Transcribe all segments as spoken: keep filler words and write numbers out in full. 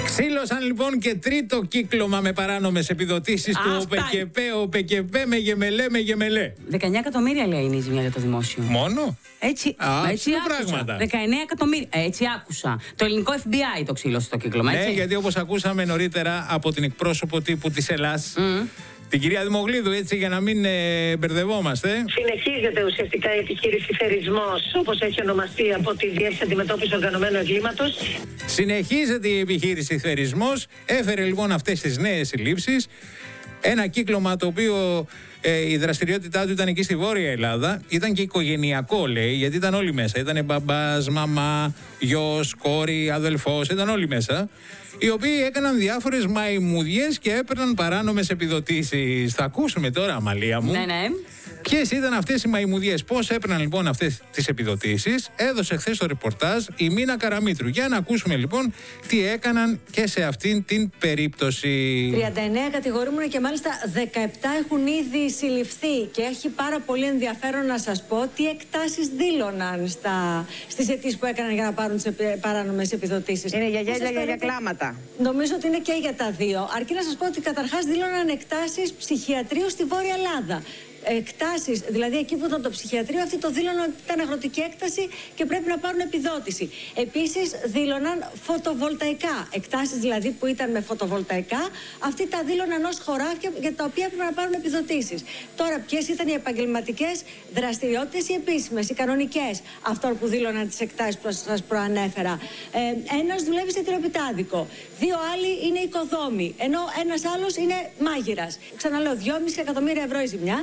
Ξύλωσαν λοιπόν και τρίτο κύκλωμα με παράνομες επιδοτήσεις του ΟΠΕΚΕΠΕ, ΟΠΕΚΕΠΕ με γεμελέ, με γεμελέ. δεκαεννιά εκατομμύρια λέει είναι η ζημιά για το δημόσιο. Μόνο? Έτσι, Α, έτσι άκουσα. Πράγματα. δεκαεννιά εκατομμύρια. Έτσι άκουσα. Το ελληνικό εφ μπι άι το ξύλωσε το κύκλωμα. Έτσι. Ναι, γιατί όπως ακούσαμε νωρίτερα από την εκπρόσωπο τύπου της Ελλάς, mm. την κυρία Δημογλίδου, έτσι για να μην ε, μπερδευόμαστε. Συνεχίζεται ουσιαστικά η επιχείρηση Θερισμός, όπως έχει ονομαστεί από τη Διεύθυνση Αντιμετώπισης Οργανωμένου Εγκλήματος. Συνεχίζεται η επιχείρηση Θερισμός. Έφερε λοιπόν αυτές τις νέες συλλήψεις. Ένα κύκλωμα το οποίο ε, η δραστηριότητά του ήταν εκεί στη Βόρεια Ελλάδα. Ήταν και οικογενειακό, λέει, γιατί ήταν όλοι μέσα. Ήταν μπαμπάς, μαμά, γιος, κόρη, αδελφός, ήταν όλοι μέσα. Οι οποίοι έκαναν διάφορες μαϊμουδιές και έπαιρναν παράνομες επιδοτήσεις. Θα ακούσουμε τώρα, Αμαλία μου. Ναι, ναι. Ποιες ήταν αυτές οι μαϊμουδιές, πώς έπαιρναν λοιπόν αυτές τις επιδοτήσεις, έδωσε χθες το ρεπορτάζ η Μίνα Καραμήτρου. Για να ακούσουμε λοιπόν τι έκαναν και σε αυτήν την περίπτωση. τριάντα εννέα κατηγορούμενοι και μάλιστα δεκαεπτά έχουν ήδη συλληφθεί. Και έχει πάρα πολύ ενδιαφέρον να σας πω τι εκτάσεις δήλωναν στα, στις αιτήσεις που έκαναν για να πάρουν τις επι, παράνομες επιδοτήσεις. Είναι για γέλια και για κλάματα. Νομίζω ότι είναι και για τα δύο. Αρκεί να σας πω ότι καταρχάς δήλωναν εκτάσεις ψυχιατρίου στη Βόρεια Ελλάδα. Εκτάσεις, δηλαδή εκεί που ήταν το ψυχιατρίο, αυτοί το δήλωναν ότι ήταν αγροτική έκταση και πρέπει να πάρουν επιδότηση. Επίσης δήλωναν φωτοβολταϊκά. Εκτάσεις δηλαδή που ήταν με φωτοβολταϊκά, αυτοί τα δήλωναν ως χωράφια για τα οποία πρέπει να πάρουν επιδοτήσεις. Τώρα, ποιες ήταν οι επαγγελματικές δραστηριότητες, οι επίσημες, οι κανονικές, αυτών που δήλωναν τις εκτάσεις που σας προανέφερα. Ε, ένας δουλεύει σε τυροπιτάδικο. Δύο άλλοι είναι οικοδόμοι. Ενώ ένας άλλος είναι μάγειρας. Ξαναλέω, δυόμισι εκατομμύρια ευρώ η ζημιά.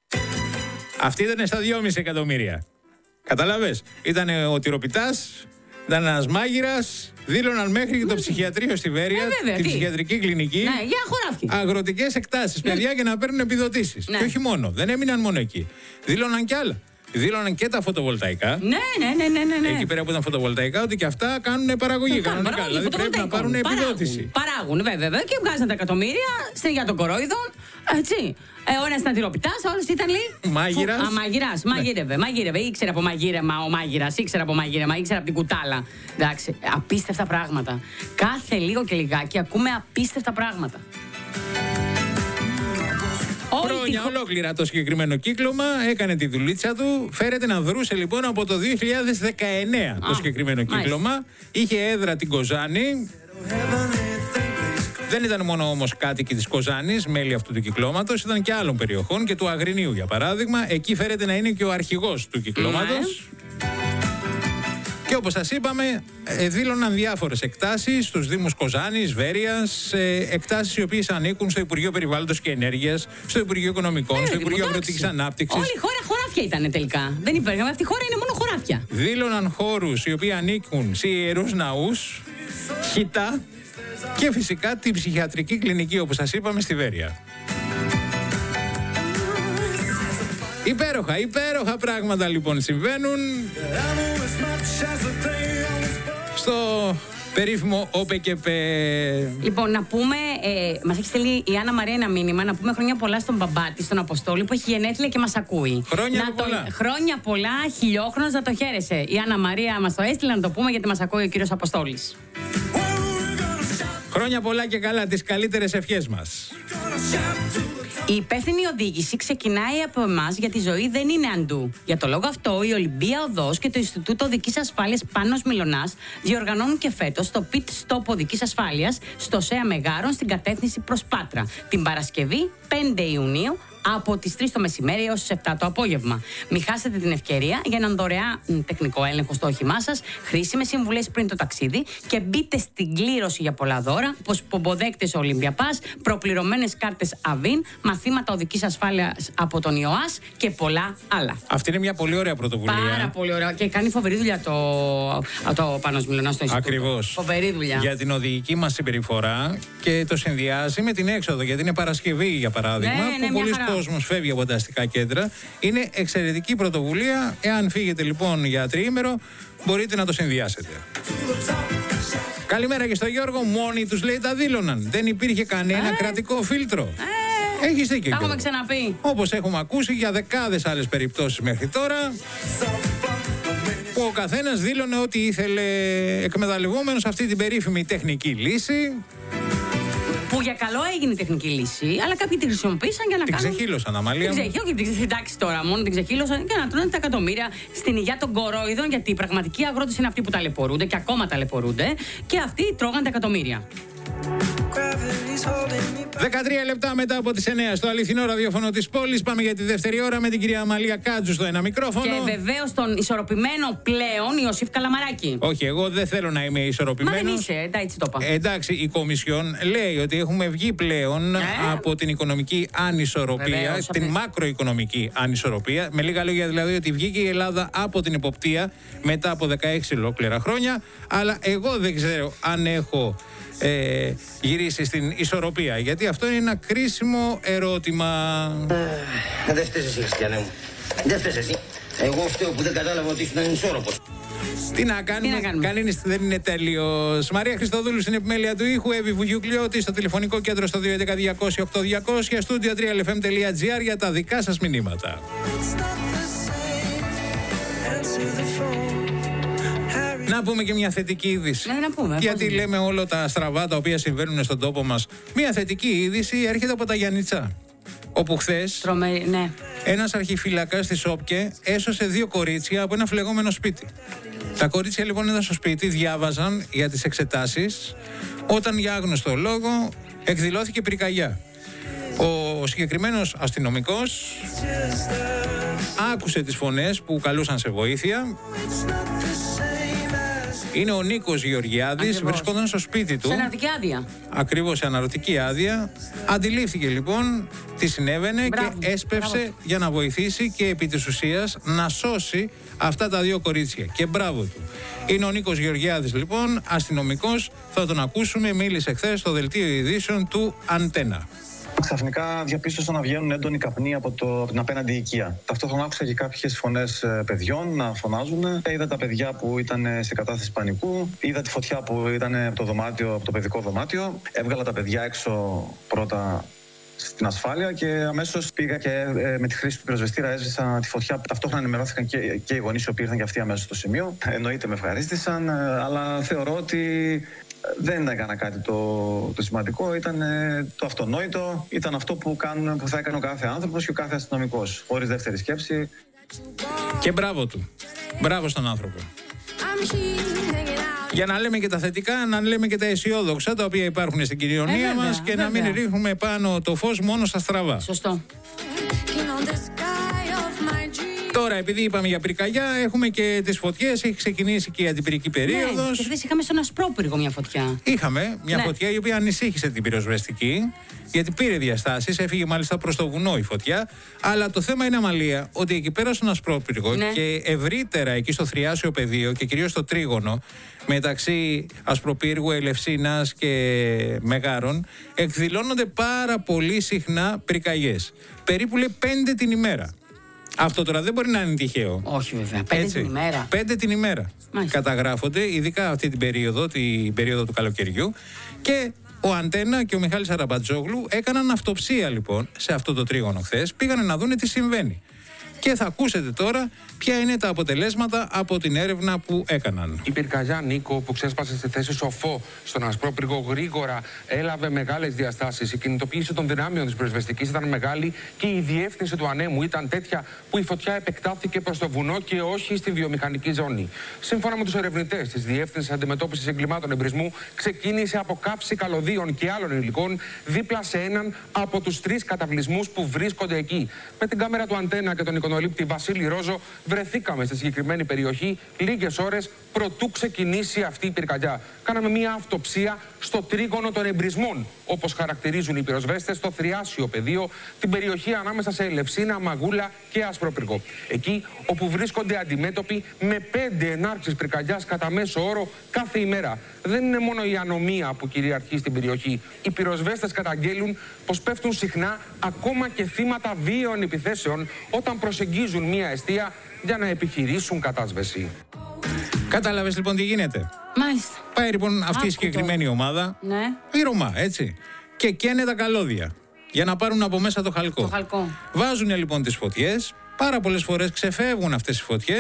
Αυτή ήταν στα δυόμισι εκατομμύρια. Καταλάβες. Ήταν ο τυροπιτάς, ήταν ένας μάγειρας, δήλωναν μέχρι και το ψυχιατρίο στη Βέρεια, ε, βέβαια, την τι? ψυχιατρική κλινική. Ναι, για χωράφι. Αγροτικές εκτάσεις, ναι. παιδιά, για να παίρνουν επιδοτήσεις. Ναι. Και όχι μόνο. Δεν έμειναν μόνο εκεί. Δήλωναν κι άλλα. Δήλωναν και τα φωτοβολταϊκά. Ναι, ναι, ναι, ναι, ναι. Εκεί πέρα που ήταν φωτοβολταϊκά, ότι και αυτά κάνουν παραγωγή. Ναι, κανονικά. παραγωγή, δηλαδή πρέπει να πάρουν επιδότηση. Παράγουν, βέβαια, βέβαια. Και βγάζαν τα εκατομμύρια στην για των κορόιδων. Έτσι. Ε, ο ένας ήταν τυροπιτάς, ο άλλος ήταν λέει. Μάγειρας. Α, μάγειρας. Μαγείρευε, μαγείρευε. Ήξερε από μαγείρεμα ο μάγειρας, ήξερε από μαγείρεμα, ήξερε από την κουτάλα. Εντάξει, απίστευτα πράγματα. Κάθε λίγο και λιγάκι ακούμε απίστευτα πράγματα. Χρόνια ολόκληρα το συγκεκριμένο κύκλωμα έκανε τη δουλίτσα του. Φέρεται να δρούσε λοιπόν από το δύο χιλιάδες δεκαεννέα το συγκεκριμένο κύκλωμα. Είχε έδρα την Κοζάνη. Δεν ήταν μόνο όμως κάτοικοι της Κοζάνης, μέλη αυτού του κυκλώματος, ήταν και άλλων περιοχών και του Αγρινίου για παράδειγμα. Εκεί φέρεται να είναι και ο αρχηγός του κυκλώματος. Και όπως σας είπαμε, δήλωναν διάφορες εκτάσεις στους Δήμους Κοζάνης, Βέρειας, εκτάσεις οι οποίες ανήκουν στο Υπουργείο Περιβάλλοντος και Ενέργειας, στο Υπουργείο Οικονομικών, ε, στο Υπουργείο Αγροτικής Ανάπτυξης. Όλη η χώρα χωράφια ήταν τελικά. Δεν υπήρχε. Αυτή η χώρα είναι μόνο χωράφια. Δήλωναν χώρους οι οποίοι ανήκουν σε ιερούς ναούς, χιτά και φυσικά την ψυχιατρική κλινική, όπως σας είπαμε, στη Βέρεια. Υπέροχα, υπέροχα πράγματα λοιπόν συμβαίνουν στο περίφημο ΟΠΕΚΕΠΕ. Λοιπόν, να πούμε, ε, μας έχει στείλει η Άννα Μαρία ένα μήνυμα, να πούμε χρόνια πολλά στον μπαμπά της, στον Αποστόλη, που έχει γενέθλια και μας ακούει. Χρόνια να πολλά. Το, χρόνια πολλά, χιλιόχρονος, να το χαίρεσαι. Η Άννα Μαρία μας το έστειλε, να το πούμε, γιατί μας ακούει ο κύριος Αποστόλης. Χρόνια πολλά και καλά, τις καλύτερες ευχές μας. Η υπεύθυνη οδήγηση ξεκινάει από εμάς, γιατί η ζωή δεν είναι αντού. Για το λόγο αυτό, η Ολυμπία Οδός και το Ινστιτούτο Οδικής Ασφάλειας Πάνος Μιλωνάς διοργανώνουν και φέτος το Pit Stop Οδικής Ασφάλειας στο ΣΕΑ Μεγάρων στην κατεύθυνση προς Πάτρα, την Παρασκευή πέντε Ιουνίου από τις τρεις το μεσημέρι έως τις επτά το απόγευμα. Μην χάσετε την ευκαιρία για έναν δωρεάν τεχνικό έλεγχο στο όχημά σας, χρήσιμες συμβουλές πριν το ταξίδι και μπείτε στην κλήρωση για πολλά δώρα, όπως πομποδέκτες Olympia Pass, προπληρωμένες κάρτες ΑΒΙΝ, μαθήματα οδικής ασφάλειας από τον ΙΟΑΣ και πολλά άλλα. Αυτή είναι μια πολύ ωραία πρωτοβουλία. Πάρα πολύ ωραία. Και κάνει φοβερή δουλειά το, το Πάνος Μιλωνάς στο Ινστιτούτο. Ακριβώς. Φοβερή δουλειά. Για την οδηγική μας συμπεριφορά και το συνδυάζει με την έξοδο. Γιατί είναι Παρασκευή, για παράδειγμα, ναι, που ναι, πολλοί κόσμος φεύγει από τα αστικά κέντρα. Είναι εξαιρετική πρωτοβουλία. Εάν φύγετε λοιπόν για τριήμερο, μπορείτε να το συνδυάσετε. Καλημέρα και στο Γιώργο. Μόνοι τους λέει τα δήλωναν. Δεν υπήρχε κανένα ε, κρατικό φίλτρο. Ε, Έχεις δίκιο. Τα έχουμε ξαναπεί. Όπως έχουμε ακούσει για δεκάδες άλλες περιπτώσεις μέχρι τώρα, που ο καθένας δήλωνε ότι ήθελε, εκμεταλλευόμενος αυτή την περίφημη τεχνική λύση. Που για καλό έγινε η τεχνική λύση, αλλά κάποιοι τη χρησιμοποίησαν για να την κάνουν. Την ξεχύλωσαν, Αμαλία. Την ξεχύλωσαν, εντάξει τώρα, μόνο την ξεχύλωσαν και να τρώνε τα εκατομμύρια στην υγεία των κορόιδων, γιατί οι πραγματικοί αγρότες είναι αυτοί που ταλαιπωρούνται και ακόμα ταλαιπωρούνται, και αυτοί τρώγαν τα εκατομμύρια. δεκατρία λεπτά μετά από τις εννιά στο αληθινό ραδιόφωνο της πόλης. Πάμε για τη δεύτερη ώρα με την κυρία Αμαλία Κάτζου στο ένα μικρόφωνο. Και βεβαίως τον ισορροπημένο πλέον Ιωσήφ Καλαμαράκη. Όχι, εγώ δεν θέλω να είμαι ισορροπημένος. Μα δεν είσαι, εντάξει το είπα. Εντάξει, η Κομισιόν λέει ότι έχουμε βγει πλέον ε? από την οικονομική ανισορροπία, Βεβαίως, την απ' μακροοικονομική ανισορροπία. Με λίγα λόγια δηλαδή ότι βγήκε η Ελλάδα από την εποπτεία μετά από δεκαέξι ολόκληρα χρόνια. Αλλά εγώ δεν ξέρω αν έχω Ε, γυρίσει στην ισορροπία, γιατί αυτό είναι ένα κρίσιμο ερώτημα. Ε, δεν φταίς εσύ, Χριστιανέ μου. Δεν φταίς εσύ. Εγώ φταίω που δεν κατάλαβα ότι ήσουν ανισόρροπος. Τι να κάνουμε, κανείς δεν είναι τέλειος. Μαρία Χριστοδούλου στην επιμέλεια του ήχου, Εύη Βουγιουκλιώτη στο τηλεφωνικό κέντρο στο δύο έντεκα διακόσια οκτώ διακόσια, στούντιο τρία ελ εφ εμ τελεία τζι άρ για τα δικά σας μηνύματα. Να πούμε και μια θετική είδηση. Ναι, να πούμε. Γιατί λέμε όλα τα στραβά τα οποία συμβαίνουν στον τόπο μας. Μια θετική είδηση έρχεται από τα Γιαννιτσά. Όπου χθες Τρομερή, ναι. ένας αρχιφύλακας στη Σόπκε έσωσε δύο κορίτσια από ένα φλεγόμενο σπίτι. Τα κορίτσια λοιπόν ήταν στο σπίτι, διάβαζαν για τις εξετάσεις, όταν για άγνωστο λόγο εκδηλώθηκε πυρκαγιά. Ο συγκεκριμένος αστυνομικός άκουσε τις φωνές που καλούσαν σε βοήθεια. Είναι ο Νίκος Γεωργιάδης, Ακριβώς. βρισκόταν στο σπίτι του. Σε αναρωτική άδεια. Ακριβώς, σε αναρωτική άδεια. Αντιλήφθηκε λοιπόν τι συνέβαινε. Μπράβο. Και έσπευσε Μπράβο. για να βοηθήσει και επί της ουσίας να σώσει αυτά τα δύο κορίτσια. Και μπράβο του. Είναι ο Νίκος Γεωργιάδης λοιπόν, αστυνομικός. Θα τον ακούσουμε, μίλησε χθες στο δελτίο ειδήσεων του Αντένα. Ξαφνικά διαπίστωσα να βγαίνουν έντονοι καπνοί από, το, από την απέναντι οικία. Ταυτόχρονα άκουσα και κάποιες φωνές παιδιών να φωνάζουν. Είδα τα παιδιά που ήταν σε κατάσταση πανικού. Είδα τη φωτιά που ήταν από το, δωμάτιο, από το παιδικό δωμάτιο. Έβγαλα τα παιδιά έξω πρώτα στην ασφάλεια και αμέσως πήγα και ε, με τη χρήση του πυροσβεστήρα έσβησα τη φωτιά. Ταυτόχρονα ενημερώθηκαν και, και οι γονείς οι οποίοι ήρθαν και αυτοί αμέσως στο σημείο. Εννοείται με ευχαρίστησαν, ε, αλλά θεωρώ ότι δεν έκανα κάτι το, το σημαντικό, ήταν ε, το αυτονόητο, ήταν αυτό που, κάνουν, που θα έκανε ο κάθε άνθρωπος και ο κάθε αστυνομικός, χωρίς δεύτερη σκέψη. Και μπράβο του. Μπράβο στον άνθρωπο. Για να λέμε και τα θετικά, να λέμε και τα αισιόδοξα τα οποία υπάρχουν στην κοινωνία ε, μας και βέβαια. να μην ρίχνουμε πάνω το φως μόνο στα στραβά. Σωστό. Τώρα, επειδή είπαμε για πυρκαγιά, έχουμε και τις φωτιές. Έχει ξεκινήσει και η αντιπυρική περίοδος. Ναι, και χθες είχαμε στον Ασπρόπυργο μια φωτιά. Είχαμε μια Ναι. φωτιά η οποία ανησύχησε την πυροσβεστική, γιατί πήρε διαστάσεις, έφυγε μάλιστα προς το βουνό η φωτιά. Αλλά το θέμα είναι, Αμαλία, ότι εκεί πέρα στον Ασπρόπυργο Ναι. και ευρύτερα εκεί στο Θριάσιο πεδίο και κυρίως στο Τρίγωνο, μεταξύ Ασπροπύργου, Ελευσίνας και Μεγάρων, εκδηλώνονται πάρα πολύ συχνά πυρκαγιές. Περίπου λέει πέντε την ημέρα. Αυτό τώρα δεν μπορεί να είναι τυχαίο. Όχι βέβαια. Πέντε Έτσι. την ημέρα. Πέντε την ημέρα. Μάλιστα. Καταγράφονται, ειδικά αυτή την περίοδο, την περίοδο του καλοκαιριού. Και ο Αντένα και ο Μιχάλης Αραμπατζόγλου έκαναν αυτοψία λοιπόν σε αυτό το τρίγωνο χθες. Πήγανε να δούνε τι συμβαίνει. Και θα ακούσετε τώρα ποια είναι τα αποτελέσματα από την έρευνα που έκαναν. Η πυρκαγιά Νίκο, που ξέσπασε στη θέση Σοφό στον Ασπρόπυργο, γρήγορα έλαβε μεγάλες διαστάσεις. Η κινητοποίηση των δυνάμεων της πυροσβεστικής ήταν μεγάλη και η διεύθυνση του ανέμου ήταν τέτοια που η φωτιά επεκτάθηκε προς το βουνό και όχι στη βιομηχανική ζώνη. Σύμφωνα με τους ερευνητές της Διεύθυνσης Αντιμετώπισης Εγκλημάτων Εμπρισμού, ξεκίνησε από καύση καλωδίων και άλλων υλικών δίπλα σε έναν από τους τρεις καταβλισμούς που βρίσκονται εκεί. Με την κάμερα του Αντένα και τον εικονολήπτη Βασίλη Ρόζο, βρεθήκαμε στη συγκεκριμένη περιοχή λίγες ώρες προτού ξεκινήσει αυτή η πυρκαγιά. Κάναμε μια αυτοψία στο τρίγωνο των εμπρισμών, όπως χαρακτηρίζουν οι πυροσβέστες, στο Θριάσιο πεδίο, την περιοχή ανάμεσα σε Ελευσίνα, Μαγούλα και Ασπρόπυργο. Εκεί όπου βρίσκονται αντιμέτωποι με πέντε ενάρξεις πυρκαγιάς κατά μέσο όρο κάθε ημέρα. Δεν είναι μόνο η ανομία που κυριαρχεί στην περιοχή. Οι πυροσβέστες καταγγέλουν πως πέφτουν συχνά ακόμα και θύματα βίαιων επιθέσεων όταν προσεγγίζουν μια εστία για να επιχειρήσουν κατάσβεση. Κατάλαβες λοιπόν τι γίνεται. Μάλιστα. Πάει λοιπόν αυτή Άκου η συγκεκριμένη το. ομάδα, Ναι. η Ρωμά, έτσι, και καίνε τα καλώδια για να πάρουν από μέσα το χαλκό. Το χαλκό. Βάζουν λοιπόν τις φωτιές, πάρα πολλές φορές ξεφεύγουν αυτές οι φωτιές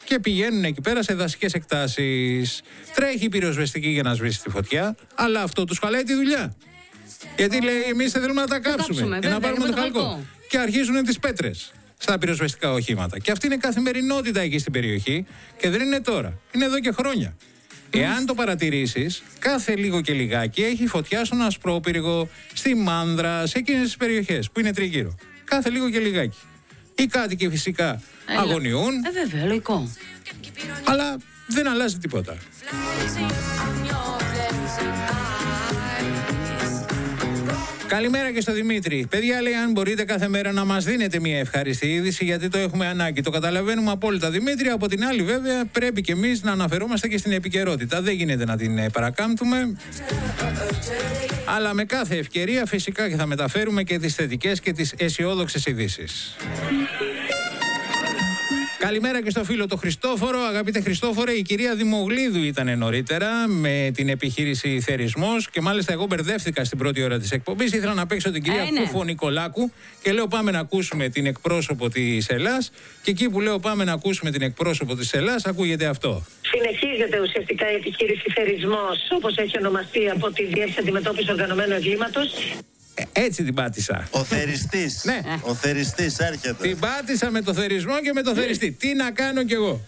και πηγαίνουν εκεί πέρα σε δασικές εκτάσεις. Τρέχει η πυροσβεστική για να σβήσει τη φωτιά, αλλά αυτό τους χαλάει τη δουλειά. Γιατί λέει, εμείς δεν θέλουμε να τα κάψουμε, κάψουμε και να πάρουμε το χαλκό. χαλκό. Και αρχίζουν τις πέτρες στα πυροσβεστικά οχήματα. Και αυτή είναι καθημερινότητα εκεί στην περιοχή και δεν είναι τώρα. Είναι εδώ και χρόνια. Εάν το παρατηρήσεις, κάθε λίγο και λιγάκι έχει φωτιά στον Ασπρόπυργο, στη Μάνδρα, σε εκείνες τις περιοχές που είναι τριγύρω. Κάθε λίγο και λιγάκι. Οι κάτοικοι φυσικά Έλα. αγωνιούν. Ε, βέβαια, λογικό. Αλλά δεν αλλάζει τίποτα. Καλημέρα και στο Δημήτρη. Παιδιά, λέει, αν μπορείτε κάθε μέρα να μας δίνετε μια ευχάριστη είδηση, γιατί το έχουμε ανάγκη. Το καταλαβαίνουμε απόλυτα, Δημήτρη. Από την άλλη, βέβαια, πρέπει και εμείς να αναφερόμαστε και στην επικαιρότητα. Δεν γίνεται να την παρακάμπτουμε. Αλλά με κάθε ευκαιρία, φυσικά, και θα μεταφέρουμε και τις θετικές και τις αισιόδοξες ειδήσεις. Καλημέρα και στο φίλο το Χριστόφορο. Αγαπητέ Χριστόφορε, η κυρία Δημογλίδου ήταν νωρίτερα με την επιχείρηση Θερισμός και μάλιστα εγώ μπερδεύτηκα στην πρώτη ώρα της εκπομπής. Ήθελα να παίξω την κυρία ε, ναι. Κούφο Νικολάκου και λέω πάμε να ακούσουμε την εκπρόσωπο της Ελλάς. Και εκεί που λέω πάμε να ακούσουμε την εκπρόσωπο της Ελλάς, ακούγεται αυτό. Συνεχίζεται ουσιαστικά η επιχείρηση Θερισμός, όπως έχει ονομαστεί από τη Διεύθυνση Αντιμετώπισης Οργανωμένου Εγκλήματος. Έτσι την πάτησα. Ο θεριστής. Ναι. Ο θεριστής έρχεται. Την πάτησα με το θερισμό και με το θεριστή. Τι να κάνω κι εγώ.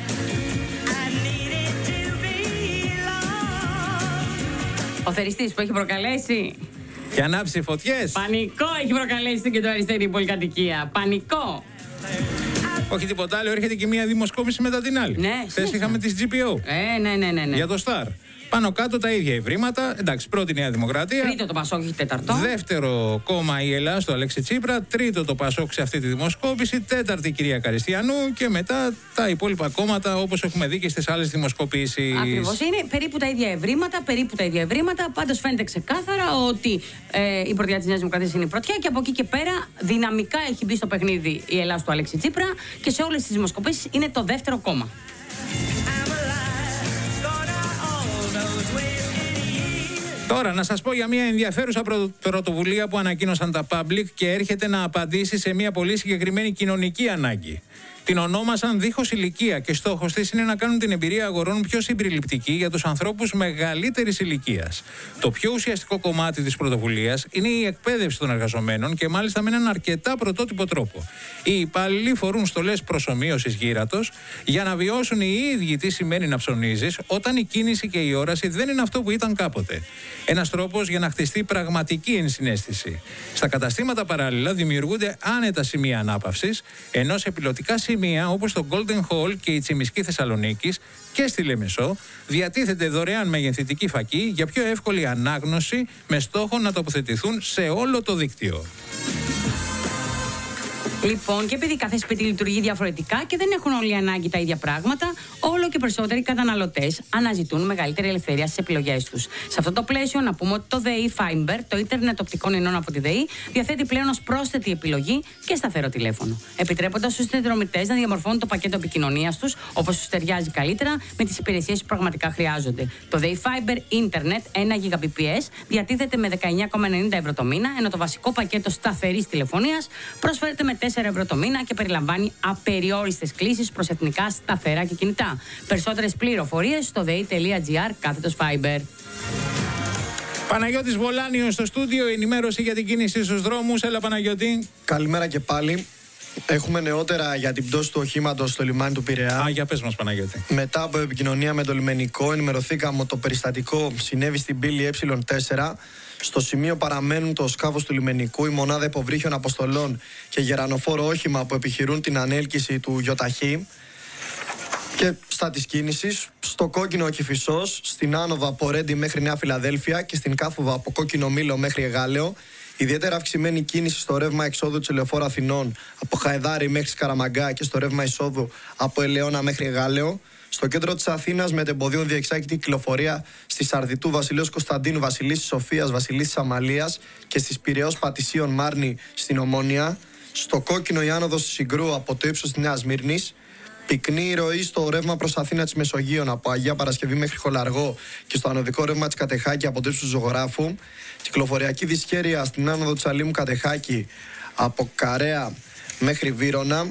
Ο θεριστής που έχει προκαλέσει και ανάψει φωτιές. Πανικό έχει προκαλέσει στην κεντροαριστερή πολυκατοικία. Πανικό. Όχι τίποτα άλλο, έρχεται και μία δημοσκόπηση μετά την άλλη. Ναι, χθες είχαμε τις τζι πι ο. Ε, ναι, ναι, ναι, ναι. Για το Σταρ. Πάνω κάτω τα ίδια ευρήματα. Εντάξει, πρώτη Νέα Δημοκρατία. Τρίτο το Πασόκ, όχι τέταρτο. Δεύτερο κόμμα η Ελλάδα, το Αλέξη Τσίπρα. Τρίτο το Πασόκ σε αυτή τη δημοσκόπηση. Τέταρτη η κυρία Καριστιανού. Και μετά τα υπόλοιπα κόμματα, όπως έχουμε δει και στις άλλες δημοσκοπήσεις. Ακριβώς. Είναι περίπου τα ίδια ευρήματα. Περίπου τα ίδια ευρήματα. Πάντως φαίνεται ξεκάθαρα ότι ε, η πρωτιά της Νέας Δημοκρατίας είναι η πρωτιά. Και από εκεί και πέρα δυναμικά έχει μπει στο παιχνίδι η Ελλάδα του Αλέξη Τσίπρα. Και σε όλες τις δημοσκοπήσεις είναι το δεύτερο κόμμα. Τώρα, να σας πω για μια ενδιαφέρουσα πρωτοβουλία που ανακοίνωσαν τα Public και έρχεται να απαντήσει σε μια πολύ συγκεκριμένη κοινωνική ανάγκη. Την ονόμασαν Δίχως Ηλικία και στόχος της είναι να κάνουν την εμπειρία αγορών πιο συμπεριληπτική για τους ανθρώπους μεγαλύτερης ηλικίας. Το πιο ουσιαστικό κομμάτι της πρωτοβουλίας είναι η εκπαίδευση των εργαζομένων και μάλιστα με έναν αρκετά πρωτότυπο τρόπο. Οι υπάλληλοι φορούν στολές προσομοίωσης γύρατος για να βιώσουν οι ίδιοι τι σημαίνει να ψωνίζεις όταν η κίνηση και η όραση δεν είναι αυτό που ήταν κάποτε. Ένας τρόπος για να χτιστεί πραγματική ενσυναίσθηση. Στα καταστήματα παράλληλα δημιουργούνται άνετα σημεία ανάπαυσης, ενώ σε πιλωτικά σημεία όπως το Golden Hall και η Τσιμισκή Θεσσαλονίκης και στη Λεμεσό διατίθεται δωρεάν μεγεθυντική φακή για πιο εύκολη ανάγνωση με στόχο να τοποθετηθούν σε όλο το δίκτυο. Λοιπόν, και επειδή κάθε σπίτι λειτουργεί διαφορετικά και δεν έχουν όλοι ανάγκη τα ίδια πράγματα, όλο και περισσότεροι καταναλωτές αναζητούν μεγαλύτερη ελευθερία στις επιλογές τους. Σε αυτό το πλαίσιο, να πούμε ότι το ΔΕΗ Fiber, το ίντερνετ οπτικών ινών από τη ΔΕΗ, διαθέτει πλέον ως πρόσθετη επιλογή και σταθερό τηλέφωνο. Επιτρέποντας στους συνδρομητές να διαμορφώνουν το πακέτο επικοινωνίας τους όπως τους ταιριάζει καλύτερα με τις υπηρεσίες που πραγματικά χρειάζονται. Το ΔΕΗ Fiber Internet ένα Gbps διατίθεται με δεκαεννιά κόμμα ενενήντα ευρώ το μήνα, ενώ το βασικό πακέτο σταθερής τηλεφωνίας προσφέρεται με τέσσερα ευρώ το μήνα και περιλαμβάνει απεριόριστες κλήσεις προς εθνικά σταθερά και κινητά. Περισσότερες πληροφορίες στο dei.gr κάθετος Fiber. Παναγιώτης Βολάνιος στο στούντιο, ενημέρωση για την κίνηση στους δρόμους. Έλα Παναγιώτη. Καλημέρα και πάλι. Έχουμε νεότερα για την πτώση του οχήματος στο λιμάνι του Πειραιά. Α, για πες μας Παναγιώτη. Μετά από επικοινωνία με το λιμενικό, ενημερωθήκαμε ότι το περιστατικό συνέβη στην πύλη ε τέσσερα. Στο σημείο παραμένουν το σκάφος του λιμενικού, η μονάδα υποβρύχιων αποστολών και γερανοφόρο όχημα που επιχειρούν την ανέλκυση του γιοταχή. Και στα της κίνησης, στο κόκκινο ο Κηφισός, στην άνοδο από Ρέντι μέχρι Νέα Φιλαδέλφια και στην Κάφοβα από Κόκκινο Μήλο μέχρι Εγάλεο. Ιδιαίτερα αυξημένη κίνηση στο ρεύμα εξόδου της Ελεοφόρου Αθηνών από Χαϊδάρι μέχρι Σκαραμαγκά και στο ρεύμα εισόδου από Ελαιώνα μέχρι Εγάλεο. Στο κέντρο της Αθήνας με τεμποδίων διεξάγεται κυκλοφορία στη Σαρδιτού Βασιλέως Κωνσταντίνου, Βασιλής της Σοφίας, Βασιλής της Αμαλίας και στις Πειραιώς Πατησίων Μάρνη στην Ομόνια. Στο κόκκινο η άνοδος της Συγκρού από το ύψος της Νέας Μύρνης. Πυκνή ροή στο ρεύμα προς Αθήνα της Μεσογείων από Αγία Παρασκευή μέχρι Χολαργό και στο ανωδικό ρεύμα της Κατεχάκη από το ύψος του Ζωγράφου. Κυκλοφοριακή δυσχέρεια στην άνοδο της Αλήμου Κατεχάκη από Καρέα μέχρι Βύρωνα.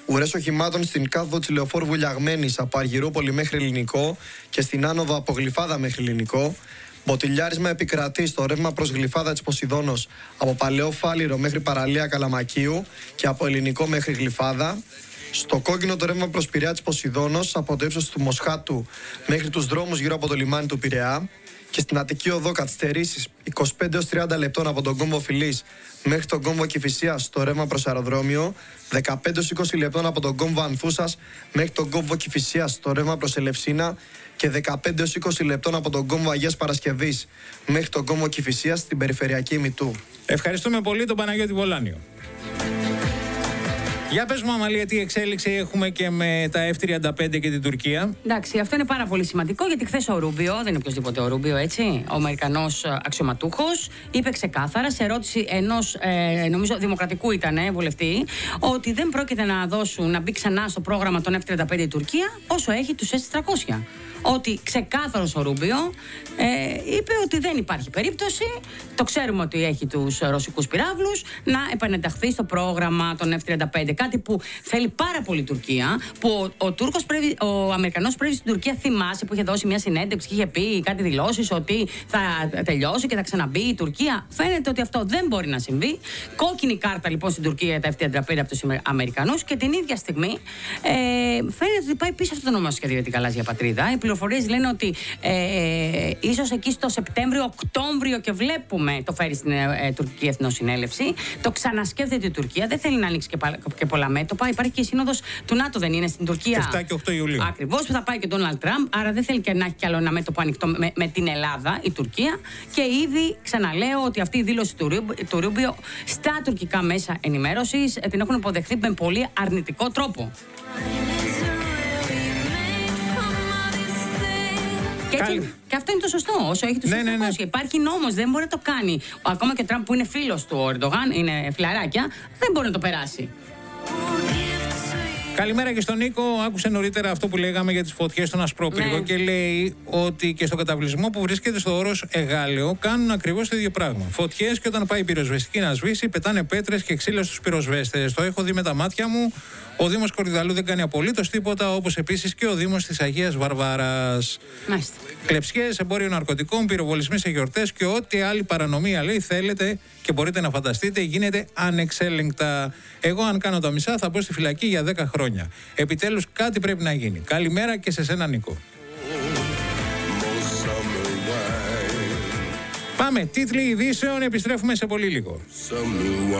Ουρές οχημάτων στην κάθοδο της λεωφόρου Βουλιαγμένης από Αργυρούπολη μέχρι Ελληνικό και στην άνοδο από Γλυφάδα μέχρι Ελληνικό. Μποτιλιάρισμα επικρατεί στο ρεύμα προς Γλυφάδα της Ποσειδώνος από Παλαιό Φάληρο μέχρι Παραλία Καλαμακίου και από Ελληνικό μέχρι Γλυφάδα. Στο κόκκινο το ρεύμα προς Πειραιά της Ποσειδώνος από το ύψος του Μοσχάτου μέχρι τους δρόμους γύρω από το λιμάνι του Πειραιά. Και στην Αττική Οδό καθυστερήσεις είκοσι πέντε έως τριάντα λεπτών από τον κόμβο Φιλής μέχρι τον κόμβο Κηφισίας στο ρεύμα προς αεροδρόμιο, δεκαπέντε έως είκοσι λεπτών από τον κόμβο Ανθούσας μέχρι τον κόμβο Κηφισίας στο ρεύμα προς Ελευσίνα και δεκαπέντε έως είκοσι λεπτών από τον κόμβο Αγίας Παρασκευής μέχρι τον κόμβο Κηφισίας στην περιφερειακή Μητού. Ευχαριστούμε πολύ τον Παναγιώτη Βολάνιο. Για πες μου, Αμαλία, τι εξέλιξη έχουμε και με τα εφ τριάντα πέντε και την Τουρκία. Εντάξει, αυτό είναι πάρα πολύ σημαντικό, γιατί χθες ο Ρούμπιο, δεν είναι οποιοδήποτε ο Ρούμπιο, έτσι, ο Αμερικανός αξιωματούχος, είπε ξεκάθαρα σε ερώτηση ενός, ε, νομίζω, δημοκρατικού ήταν ε, βουλευτή, ότι δεν πρόκειται να δώσουν να μπει ξανά στο πρόγραμμα των εφ τριάντα πέντε η Τουρκία όσο έχει τους ες τετρακόσια. Ότι ξεκάθαρος ο Ρούμπιο ε, είπε ότι δεν υπάρχει περίπτωση, το ξέρουμε ότι έχει τους ρωσικούς πυράβλους, να επανενταχθεί στο πρόγραμμα των εφ τριάντα πέντε. Κάτι που θέλει πάρα πολύ η Τουρκία, που ο, ο, Τούρκος πρέπει, ο Αμερικανός πρέπει στην Τουρκία, θυμάσαι, που είχε δώσει μια συνέντευξη και είχε πει κάτι δηλώσεις ότι θα τελειώσει και θα ξαναμπεί η Τουρκία. Φαίνεται ότι αυτό δεν μπορεί να συμβεί. Κόκκινη κάρτα λοιπόν στην Τουρκία για τα εφ τριάντα πέντε από τους Αμερικανούς και την ίδια στιγμή ε, φαίνεται ότι πάει πίσω αυτό το νομοσχέδιο για την γαλάζια πατρίδα. Οι πληροφορίες λένε ότι ε, ίσως εκεί στο Σεπτέμβριο-Οκτώβριο, και βλέπουμε το φέρει στην ε, τουρκική εθνοσυνέλευση, το ξανασκέφτεται η Τουρκία. Δεν θέλει να ανοίξει και, και πολλά μέτωπα. Υπάρχει και η σύνοδος του ΝΑΤΟ, δεν είναι στην Τουρκία. εφτά και οκτώ Ιουλίου. Ακριβώς, που θα πάει και ο Ντόναλντ Τραμπ. Άρα δεν θέλει και να έχει κι άλλο ένα μέτωπο ανοιχτό με, με την Ελλάδα, η Τουρκία. Και ήδη ξαναλέω ότι αυτή η δήλωση του, του Ρούμπιο στα τουρκικά μέσα ενημέρωσης την έχουν υποδεχθεί με πολύ αρνητικό τρόπο. Και, έτσι, και αυτό είναι το σωστό, όσο έχει τους ναι, ναι, ναι. Υπάρχει νόμος, δεν μπορεί να το κάνει. Ακόμα και ο Τραμπ, που είναι φίλος του Ερντογάν, είναι φιλαράκια, δεν μπορεί να το περάσει. Καλημέρα και στον Νίκο. Άκουσε νωρίτερα αυτό που λέγαμε για τις φωτιές στον Ασπρόπυργο, ναι. Και λέει ότι και στο καταβλισμό που βρίσκεται στο όρος Εγάλεο κάνουν ακριβώς το ίδιο πράγμα. Φωτιές, και όταν πάει η πυροσβεστική να σβήσει, πετάνε πέτρες και ξύλα στους πυροσβέστες. Το έχω δει με τα μάτια μου. Ο Δήμος Κορυδαλού δεν κάνει απολύτως τίποτα, όπως επίσης και ο Δήμος της Αγίας Βαρβάρας. Μάλιστα. Κλεψιές, εμπόριο ναρκωτικών, πυροβολισμοί σε γιορτές και ό,τι άλλη παρανομία λέει θέλετε και μπορείτε να φανταστείτε, γίνεται ανεξέλεγκτα. Εγώ, αν κάνω τα μισά, θα μπω στη φυλακή για δέκα χρόνια. Επιτέλους, κάτι πρέπει να γίνει. Καλημέρα και σε σένα, Νίκο. Πάμε, τίτλοι ειδήσεων, επιστρέφουμε σε πολύ λίγο.